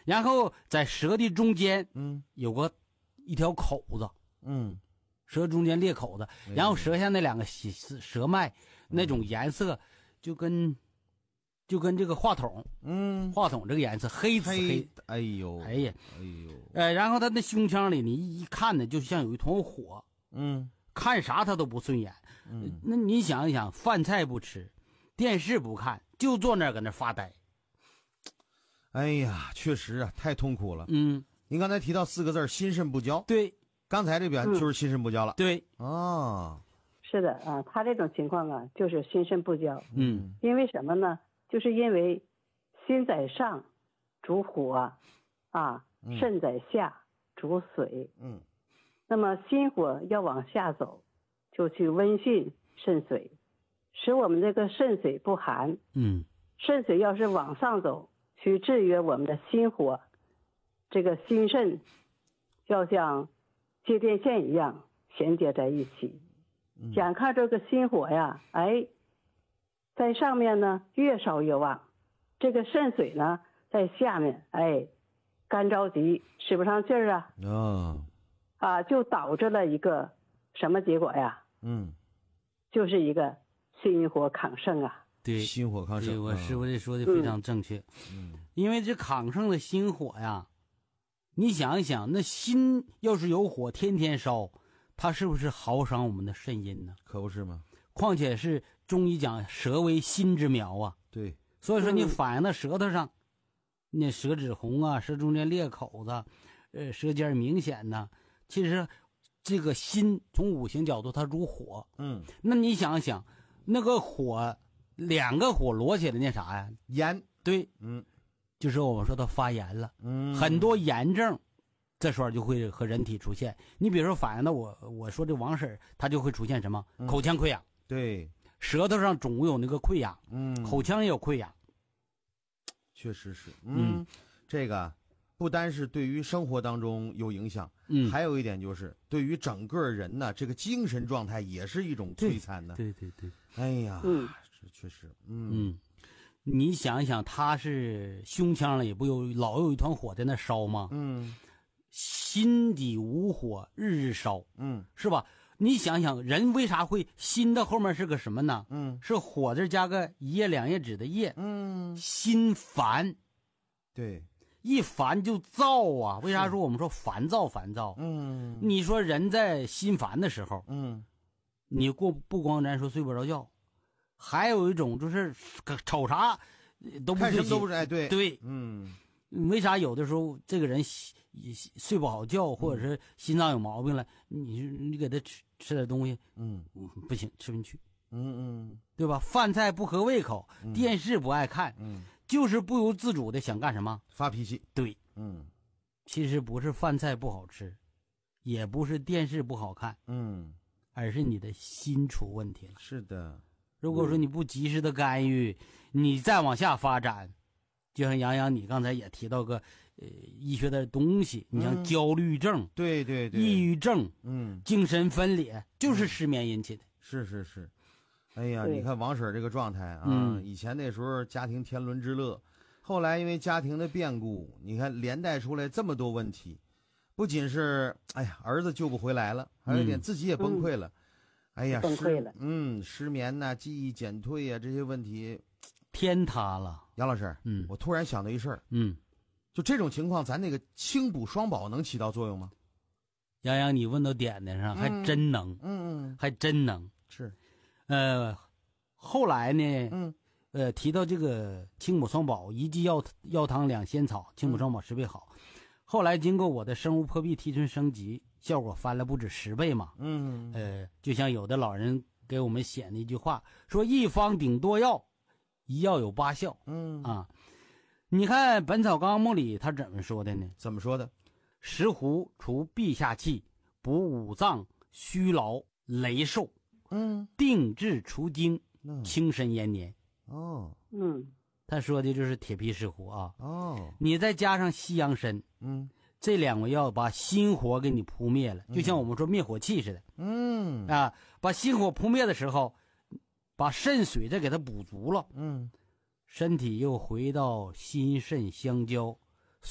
然后在舌的中间，有个一条口子，舌中间裂口子，然后舌下那两个舌脉那种颜色就跟这个话筒，话筒这个颜色黑紫黑， 哎呦， 然后他那胸腔里你一看呢，就像有一团火，看啥他都不顺眼，那你想一想，饭菜不吃，电视不看，就坐那儿搁那发呆， 哎呀，确实啊，太痛苦了。您刚才提到4个字，心肾不交。 对， 刚才这边就是心肾不交了。 对， 是的啊，他这种情况啊，就是心肾不交。因为什么呢？就是因为心在上，主火啊，肾在下，主水。那么心火要往下走，就去温煦肾水，使我们这个肾水不寒。肾水要是往上走，去制约我们的心火，这个心肾要像接电线一样衔接在一起。眼看这个心火呀，在上面呢越烧越旺，这个肾水呢在下面，干着急，使不上劲儿啊，就导致了一个什么结果呀？就是一个心火亢盛啊。 对， 心火亢盛。 对，我师傅这说的非常正确。因为这亢盛的心火呀，你想一想，那心要是有火天天烧，它是不是耗伤我们的肾阴呢？ 可不是吗？ 况且是中医讲舌为心之苗啊。 对， 所以说你反映到舌头上，那舌质红啊，舌中间裂口子，舌尖明显呢。其实这个心从五行角度它主火，那你想想，那个火2个火摞起来那啥呀？ 炎。 对，就是我们说它发炎了，很多炎症这时候就会和人体出现。你比如说反映到我说这王婶，她就会出现什么？口腔溃疡。 对， 舌头上总有那个溃疡，口腔也有溃疡。 确实是。这个不单是对于生活当中有影响，还有一点就是对于整个人呢，这个精神状态也是一种摧残的。 对。 哎呀，这确实。 你想一想，他是胸腔里不老有一团火在那烧吗？心底无火，日日烧。是吧？你想想，人为啥会心的后面是个什么呢？是火字加个一页两页纸的页。心烦。对。一烦就躁啊！为啥说我们说烦躁？你说人在心烦的时候，你不光咱说睡不着觉，还有一种就是瞅啥都不看什么都不是。对。 为啥有的时候这个人睡不好觉，或者是心脏有毛病了，你给他吃点东西，不行，吃不进去。对吧？饭菜不合胃口，电视不爱看，就是不由自主的想干什么？ 发脾气。 对，其实不是饭菜不好吃，也不是电视不好看，而是你的心出问题了。 是的。 如果说你不及时的干预，你再往下发展，就像杨洋你刚才也提到个医学的东西，你像焦虑症， 对， 抑郁症，精神分裂，就是失眠引起的。 是。哎呀，你看王婶这个状态啊，以前那时候家庭天伦之乐，后来因为家庭的变故，你看连带出来这么多问题，不仅是儿子救不回来了，还有一点自己也崩溃了。哎呀， 崩溃了。 失眠呐，记忆减退啊，这些问题天塌了。 杨老师，我突然想到一事儿，就这种情况，咱那个清补双宝能起到作用吗？ 杨洋，你问到点子上，还真能，还真能。 是。 后来呢，提到这个清补双宝，一剂药汤2仙草，清补双宝10倍好。后来经过我的生物破壁提纯升级，效果翻了不止10倍嘛。就像有的老人给我们写的一句话，说一方顶多药，一药有8效。你看《本草纲目》里他怎么说的呢？ 怎么说的？ 石斛除闭下气，补五脏，虚劳羸瘦。定志除精，清身延年。他说的就是铁皮石斛啊。你再加上西洋参，这2味药把心火给你扑灭了，就像我们说灭火器似的。把心火扑灭的时候，把肾水再给它补足了，身体又回到心肾相交，